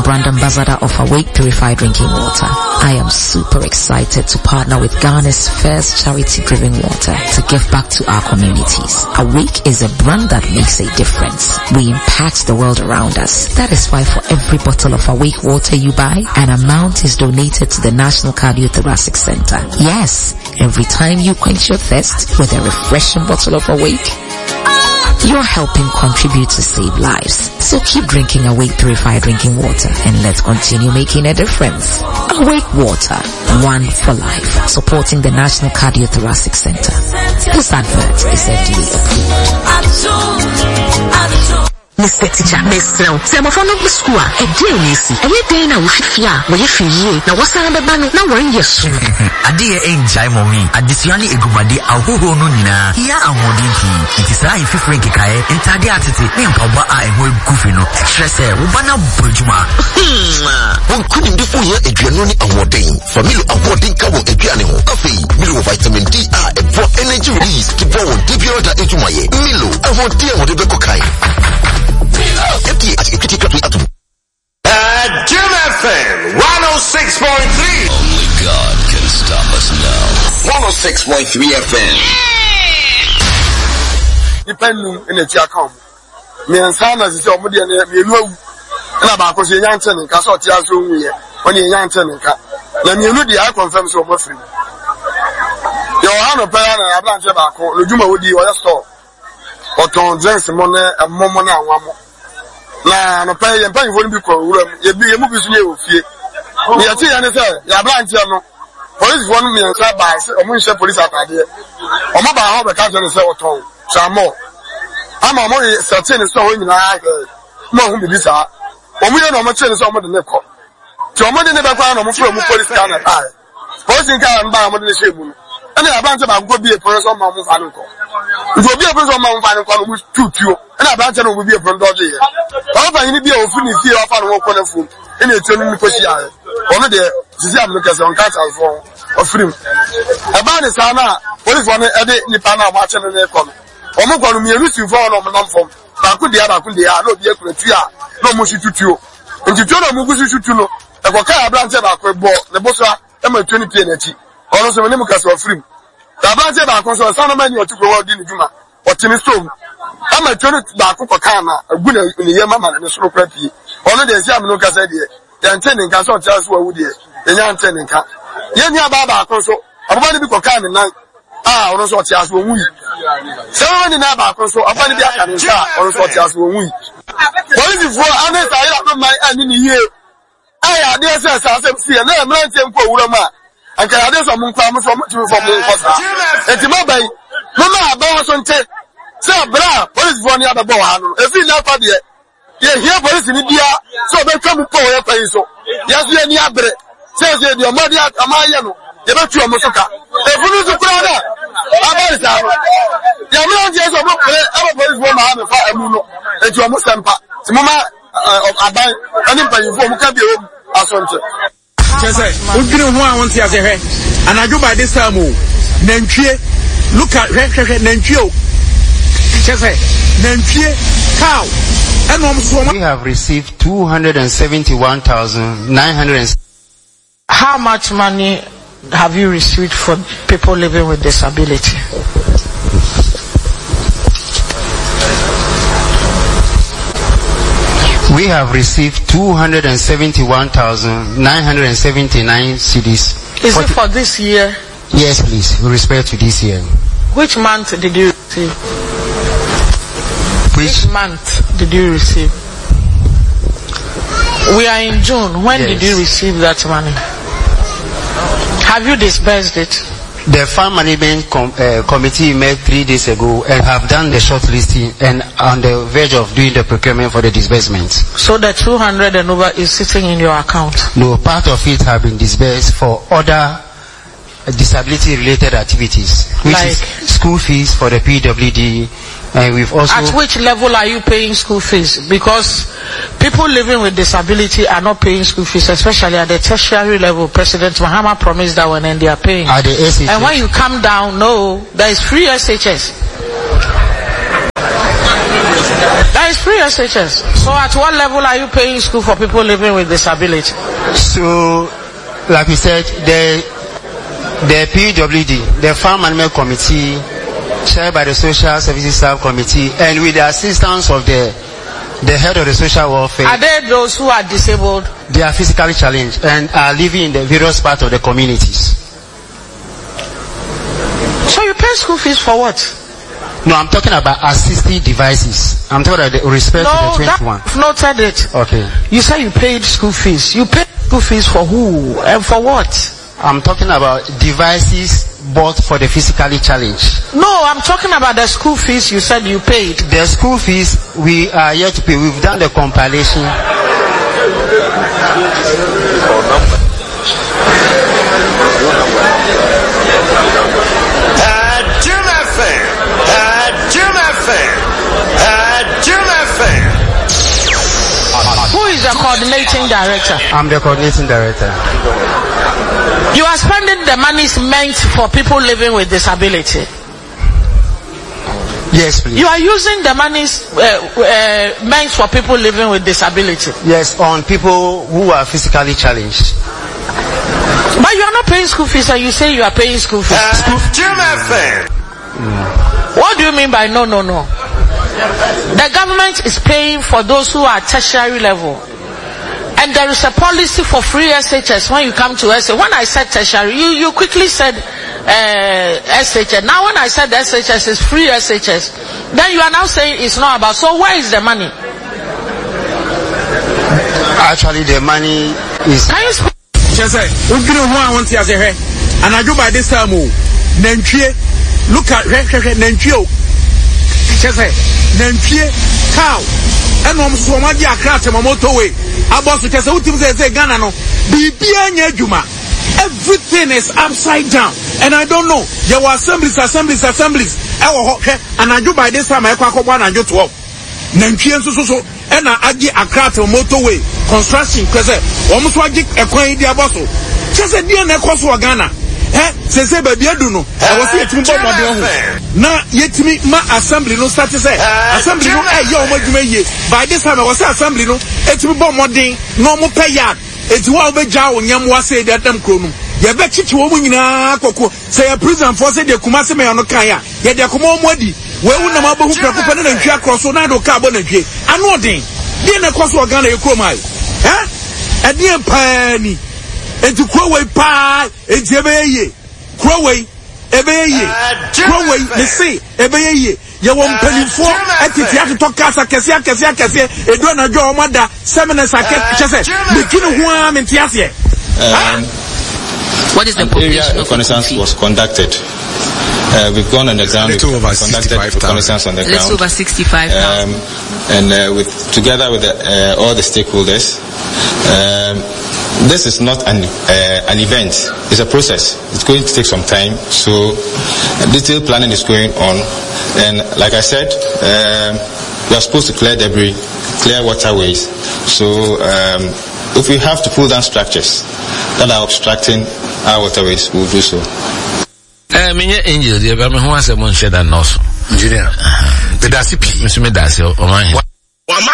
brand ambassador of Awake Purified Drinking Water. I am super excited to partner with Ghana's first charity-driven water to give back to our communities. Awake is a brand that makes a difference. We impact the world around us. That is why for every bottle of Awake water you buy, an amount is donated to the National Cardiothoracic Center. Yes, every time you quench your thirst with a refreshing bottle of Awake, you're helping contribute to save lives. So keep drinking Awake Purified Drinking Water and let's continue making a difference. Awake Water, one for life, supporting the National Cardiothoracic Center. This advert is FDA approved. Mr. Teacher, Miss Brown, some of our school, a dear Missy, and yet they know Fia, where you feel, now what's on the banner, now we're in your soon. A dear ain't Jaimomi, a disciani egumadi, a who nunina, here and modinki, it is I if you frank Kai, and Tadiatity, and Papa, I will goofino, stress, Ubana Bujuma. One couldn't do for you a Gianoni and Modin, Family of Modin Cabo, a Gianimo, coffee, Milo vitamin D, and for energy release, to go and give you that into my Milo, I want dear what the Kokai. Jim FM 106.3. Only God can stop us now. 106.3 FM. Depending in the account. Me and Sana is your mother, me know, and about because you're young and Castle Tiazo, when you're young and cat. Let me know the I confirm so much free. Your honor, Parana, I blanch about Lujuma would be your store. Or to dress money and more money and one more. Na no pay and pay for be call you be a movie you fie. We are saying say ya branch no. Police one me answer by o mun share police atade. O ma ba ho be ka say oton. Samo. Ama mo certain so ho nyina mo hu bi sa. O mu ye no mo chain so mo de ne ko. Ti o mo de ne be kwa no mo fro mo police can na. Police can ba mo de shebu. And I branch ba go be a person ma mo fa no ko. If you be a person ma mo fa no ko no tutuo. And I branch no be a person dodge. Ọba yìí bí òfin ní sí ọfà ní wọ́n kọ́ lẹ́fún ẹni ètò ẹni ní kọ́sí ààrẹ ọ̀nà dẹ̀ sísí àmì kẹsẹ̀ ọ̀nká àtàlùfọ́ ọ̀fìrìm ẹ̀bá ní sáà náà polisi ní ẹdí nípa náà wọ́n akyẹ́ ní ẹ̀kọ́ ọmọ kọ́nu mìíràn sì fọ́ ọ̀nà ọmọ náà fọ́m bàkú dìé náà òbí ẹkùnrin tuya náà ọmọ sì tutuo ntutuo náà ọmọ gúsù tutu no ẹ̀kọ́ káyà abirante bàkú bọ̀ ní bọ́sọ̀ ẹ̀mọ ètò ní pie n'ẹ̀kí ọ̀nà sọ̀rọ̀ ní mu kẹsẹ̀ ọ̀fìrìm abirante bàkú sọ̀ sáà náà mẹ́ni ọ̀tí kò wọ́n di ní juma ọ̀tí ní stone ama twene ba akoko kan na agu na ye mama na soro krapi ono de sia me no kasa de ya ntene nka so tia so awu de enya ntene nka ye nya ba ba akon so ababa ni bi ko kan na ono so tia so onwu yi se woni na ba akon so ababa ni bi aka nka ono so tia so onwu yi police for anesa ira ko mai ani ni ye aya de se sa se si na me nte nko owura ma anka ya de so mo nka mo so mo ti fo mo nko sa enti ma bai mama aba so nte say bra police for ni abebo wa no e fi na fa de ye here police ni bia so be twa mu po ye kwa so yes ye ni abre say de o modi amaye no ye be tu o mo soka e funu su kura na abari sa ya mi on je so mo pre aba police for ma me fa emu no e tu o mo sempa ti mo ma aban ani pa yin fo mo ka bi o asonte say udiri ho a won ti ase hwe anadwo by this time o nantwie look at hwe nantwie o cow. We have received 271,900. How much money have you received for people living with disability? We have received 271,979 cedis. Is it for this year? Yes, please. With respect to this year. Which month did you receive? Which month did you receive? We are in June. When did you receive that money? Have you disbursed it? The Fund Management Committee met 3 days ago and have done the shortlisting and on the verge of doing the procurement for the disbursements. So the 200 and over is sitting in your account? No, part of it have been disbursed for other disability-related activities, which like is school fees for the PWD. And we've also. At which level are you paying school fees? Because people living with disability are not paying school fees, especially at the tertiary level. President Mahama promised that one, and they are paying. At the SHS. And when you come down, no, there is free SHS. That is free SHS. So at what level are you paying school for people living with disability? So, like we said, the PWD, the Farm Animal Committee, chaired by the Social Services Subcommittee, and with the assistance of the head of the social welfare. Are they those who are disabled? They are physically challenged and are living in the various parts of the communities. So you pay school fees for what? No, I'm talking about assistive devices. I'm talking about the respect to the 21. I've noted it. Okay. You say you paid school fees. You paid school fees for who and for what? I'm talking about devices bought for the physically challenged. No, I'm talking about the school fees you said you paid. The school fees we are yet to pay. We've done the compilation. Who is the coordinating director? I'm the coordinating director. You are spending the monies meant for people living with disability. Yes, please. You are using the monies meant for people living with disability. Yes, on people who are physically challenged. But you are not paying school fees and you say you are paying school fees. What do you mean by no? The government is paying for those who are tertiary level. And there is a policy for free SHS when you come to SHS. When I said tertiary, you quickly said SHS. Now when I said SHS is free SHS, then you are now saying it's not about. So where is the money? Actually, the money is... Can you speak? And I do by this time, look at cow. And I'm so much a craft on motorway. About to test out say Ghana no. Everything is upside down. And I don't know. There were assemblies. And I do by this time I quack one and do 12. Nanchian so. And I get a craft on motorway. Construction, because almost what a coin the apostle. Just a dear Necoso Ghana. Say baby I do know. I was here to now yet me my assembly no start to say assembly no by this time I was assembly no it will be more thing no more pay yard it's what we jaw nyam was say that them kronum ye be chichi wo nyina akoko say a prison for say de kumase me no kan ya ye de komo modi we wu na mabu prako na ntwa cross na do ka bo na dwe ano den de na cross organ e kromai e de pani enti krowai pa enti ebeye krowai ebeye krowai me say ebeye ye won panifo atiti atoto kasa kese edo na dwo omada seminars akese begin ho am ntiase what is the population of reconnaissance was conducted? We've gone on the ground. We've conducted reconnaissance on the ground. It's over 65,000. And together with all the stakeholders, this is not an event. It's a process. It's going to take some time. So detailed planning is going on. And like I said, we are supposed to clear debris, clear waterways. So if we have to pull down structures that are obstructing our waterways, we'll do so. Minye angel de ba me ho asem nche da no so engineer be da sipi me dasi o man